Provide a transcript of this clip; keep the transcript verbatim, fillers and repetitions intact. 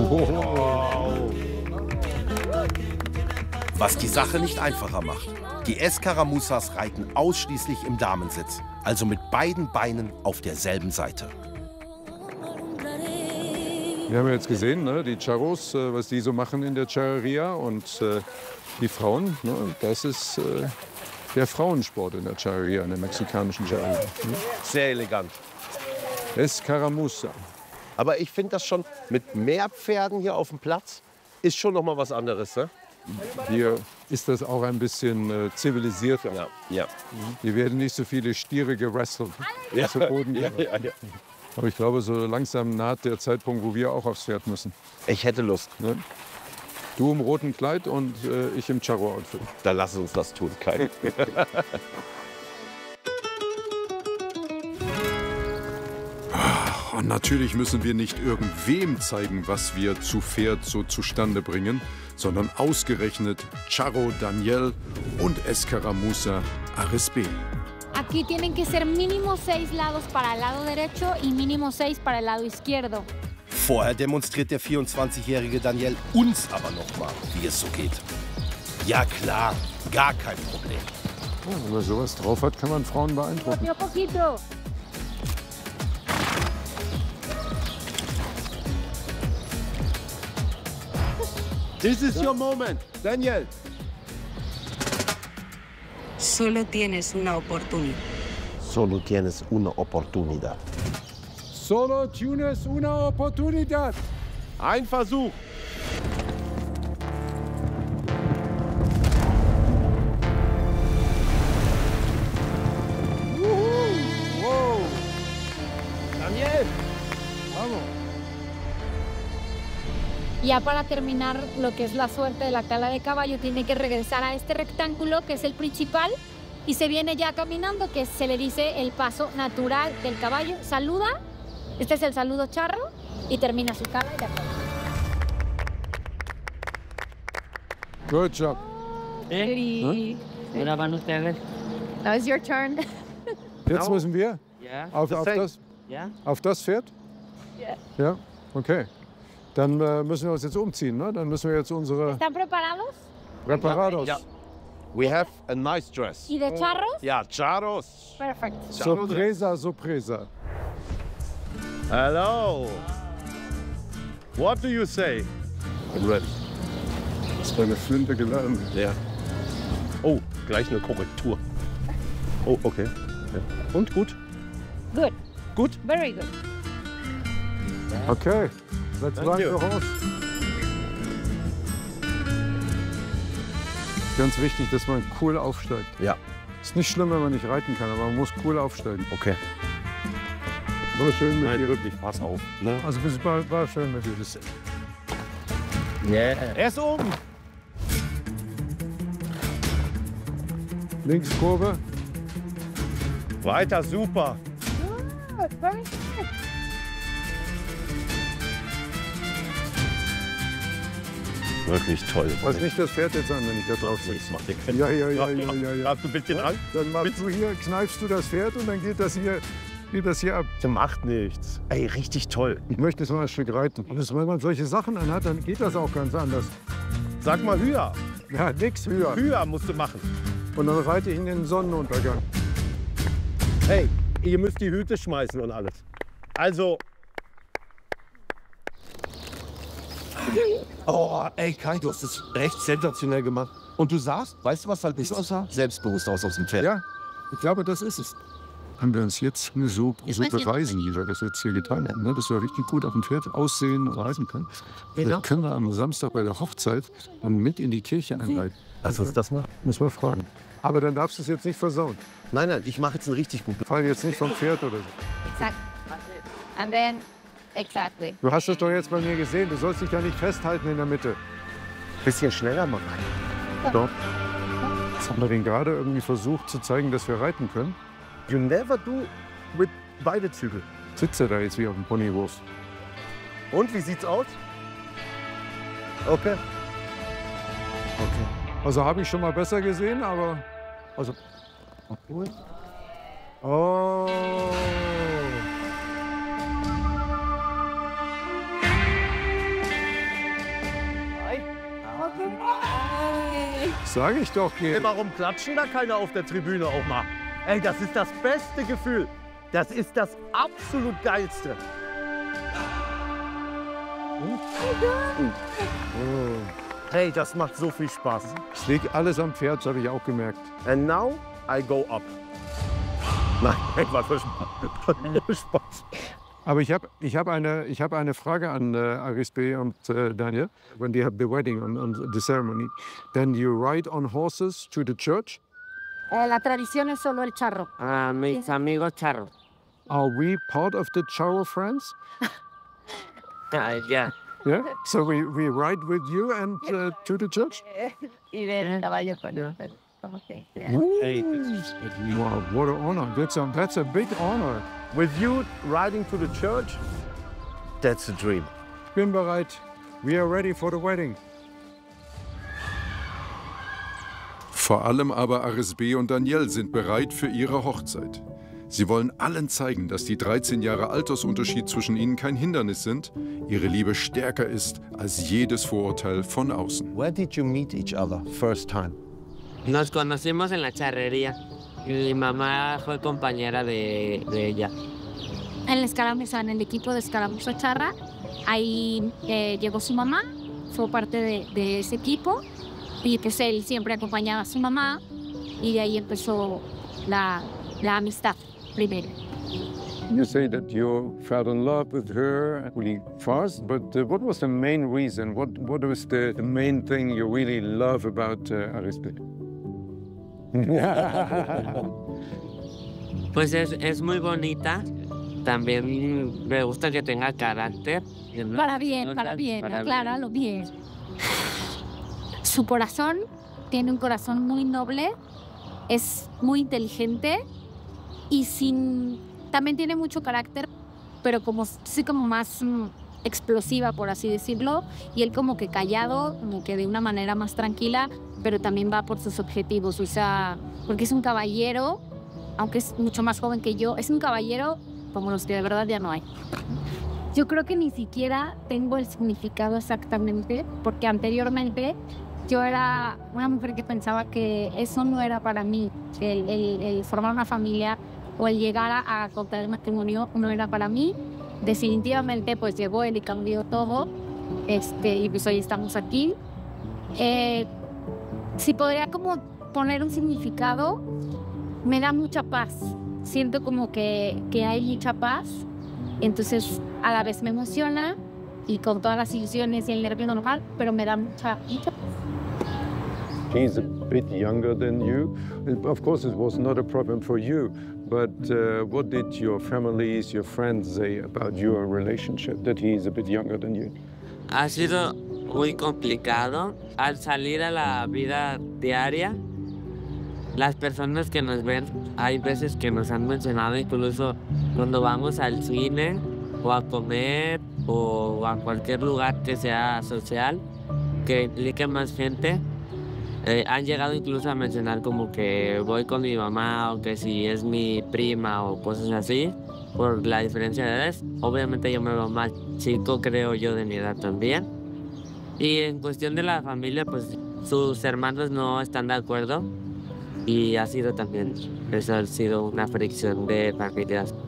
Oh. Was die Sache nicht einfacher macht. Die Escaramuzas reiten ausschließlich im Damensitz, also mit beiden Beinen auf derselben Seite. Wir haben ja jetzt gesehen, ne, die Charros, äh, was die so machen in der Charreria. Und äh, die Frauen, ne, das ist äh, der Frauensport in der Charreria, in der mexikanischen Charreria. Ne? Sehr elegant. Escaramuza. Aber ich finde das schon mit mehr Pferden hier auf dem Platz ist schon noch mal was anderes, ne? Hier ist das auch ein bisschen äh, zivilisierter. Ja, ja. Hier werden nicht so viele Stiere gewrestelt. Ja. Zu Boden Ja, ja, ja. Aber ich glaube, so langsam naht der Zeitpunkt, wo wir auch aufs Pferd müssen. Ich hätte Lust. Ne? Du im roten Kleid und äh, ich im Charro-Outfit. Dann lass uns das tun, Kai. Und natürlich müssen wir nicht irgendwem zeigen, was wir zu Pferd so zustande bringen, sondern ausgerechnet Charro Daniel und Escaramuza Arizpe. Aquí tienen que ser mínimo seis lados para el lado derecho y mínimo seis para el lado izquierdo. Vorher demonstriert der vierundzwanzigjährige Daniel uns aber noch mal, wie es so geht. Ja klar, gar kein Problem. Ja, wenn man sowas drauf hat, kann man Frauen beeindrucken. Poquito a poquito. This is your moment, Daniel. Solo tienes una oportunidad. Solo tienes una oportunidad. Solo tienes una oportunidad. Ein Versuch. Wow. Daniel. Vamos. Ya para terminar lo que es la suerte de la cala de caballo, tiene que regresar a este rectángulo que es el principal y se viene ya caminando, que se le dice el paso natural del caballo. Saluda, este es el saludo charro y termina su cala y de acuerdo. Good job. ¿Eh? Ahora van ustedes. Now it's your turn. Jetzt müssen wir Ja. auf, auf, das, Ja. auf das Pferd? Ja. Ja, okay. Dann äh, müssen wir uns jetzt umziehen, ne? Dann müssen wir jetzt unsere ¿Están preparados? Preparados. Ja. We have a nice dress. ¿Y de charros? Ja, charros. Perfect. Sorpresa, Sorpresa. Hello. What do you say? I'm ready. Das ist eine Flinte gelernt. Ja. Oh, gleich eine Korrektur. Oh, okay. Ja. Und gut? Good. Gut? Very good. Okay, let's Thank ride you. the horse. Ganz wichtig, dass man cool aufsteigt. Ja. Ist nicht schlimm, wenn man nicht reiten kann, aber man muss cool aufsteigen. Okay. War schön mit Nein, dir. wirklich, pass auf. Ne? Also es war, war schön mit dir. Das Ja. Er ist oben. Links Kurve. Weiter, super. Good. Very good. Wirklich toll. Weiß nicht das Pferd jetzt an, wenn ich da drauf sitze. Das macht dir keinen Ja, ja, ja, ja, ja, ja. Hast du ein bisschen Angst? Dann machst du hier, kneifst du das Pferd und dann geht das hier, geht das hier ab. Das macht nichts. Ey, richtig toll. Ich möchte jetzt mal ein Stück reiten. Und das, wenn man solche Sachen anhat, dann geht das auch ganz anders. Sag mal höher. Ja, nix höher. Höher musst du machen. Und dann reite ich in den Sonnenuntergang. Hey, ihr müsst die Hüte schmeißen und alles. Also. Oh, ey Kai, du hast das recht sensationell gemacht. Und du sahst, weißt du, was halt nicht aussah? Selbstbewusst aus aus dem Pferd. Ja, ich glaube, das ist es. Haben wir uns jetzt so, so beweisen, wie wir das jetzt hier getan haben, ne? Dass wir richtig gut auf dem Pferd aussehen und reiten können. Genau. Das können wir am Samstag bei der Hochzeit dann mit in die Kirche einreiten. Lass uns das mal. Müssen wir fragen. Aber dann darfst du es jetzt nicht versauen. Nein, nein, ich mache jetzt einen richtig guten. Fall jetzt nicht vom Pferd oder so. Exactly. And then, exactly. Du hast es doch jetzt bei mir gesehen. Du sollst dich ja nicht festhalten in der Mitte. Bisschen schneller machen. Doch. Jetzt haben wir den gerade irgendwie versucht zu zeigen, dass wir reiten können. You never do with beide Zügel. Sitzt er da jetzt wie auf dem Ponywurf. Und wie sieht's aus? Okay. Okay. Also habe ich schon mal besser gesehen, aber... Also... Oh. Sag ich doch, Ey, Gerd. warum klatschen da keiner auf der Tribüne auch mal? Ey, das ist das beste Gefühl. Das ist das absolut Geilste. Hey, das macht so viel Spaß. Es liegt alles am Pferd, das habe ich auch gemerkt. And now I go up. Nein, was für Spaß. Spaß. Aber ich habe ich hab eine, ich hab eine Frage an äh, Arizpe und äh, Daniel. When they have the wedding and, and the ceremony, then you ride on horses to the church. Eh, la tradición es solo el charro. A mis amigos charros. Are we part of the Charro friends? Ah, ya. Yeah. So we, we ride with you and uh, to the church. Y ver el caballo con nosotros. Hey. Wow, what an honor! That's a that's a big honor. With you riding to the church, that's a dream. Bin bereit. We are ready for the wedding. Vor allem aber Arizpe und Daniel sind bereit für ihre Hochzeit. Sie wollen allen zeigen, dass die dreizehn Jahre Altersunterschied zwischen ihnen kein Hindernis sind, ihre Liebe stärker ist als jedes Vorurteil von außen. Where did you meet each other first time? Nos conocimos en la charrería. Mi mamá fue compañera de, de ella. En la escaramuza, en el equipo de escaramuza charra, ahí eh, llegó su mamá, fue parte de, de ese equipo y pues él siempre acompañaba a su mamá y de ahí empezó la, la amistad primero. You say that you fell in love with her really fast, but uh, what was the main reason? What what was the, the main thing you really love about uh, Arizpe? Pues es, es muy bonita. También me gusta que tenga carácter. ¿No? Para bien, para bien, acláralo bien. Su corazón tiene un corazón muy noble, es muy inteligente y sin, también tiene mucho carácter, pero como, sí como más mm, explosiva, por así decirlo, y él como que callado, como que de una manera más tranquila, pero también va por sus objetivos, o sea, porque es un caballero, aunque es mucho más joven que yo, es un caballero como los que de verdad ya no hay. Yo creo que ni siquiera tengo el significado exactamente, porque anteriormente yo era una mujer que pensaba que eso no era para mí, el, el, el formar una familia o el llegar a, a contraer matrimonio no era para mí. Definitivamente pues llegó él y cambió todo, este, y pues hoy estamos aquí. Eh, si podría como poner un significado, me da mucha paz, siento como que, que hay mucha paz, entonces a la vez me emociona y con todas las ilusiones y el nervio normal, pero me da mucha, mucha paz. He's a bit younger than you. Of course, it was not a problem for you, but uh, what did your families, your friends say about your relationship, that he is a bit younger than you? Ha sido muy complicado. Al salir a la vida diaria, las personas que nos ven, hay veces que nos han mencionado incluso cuando vamos al cine o a comer o a cualquier lugar que sea social, que implique más gente. Eh, han llegado incluso a mencionar como que voy con mi mamá o que si es mi prima o cosas así, por la diferencia de edades. Obviamente yo me veo más chico, creo yo, de mi edad también. Y en cuestión de la familia, pues sus hermanos no están de acuerdo y ha sido también, eso ha sido una fricción de familias.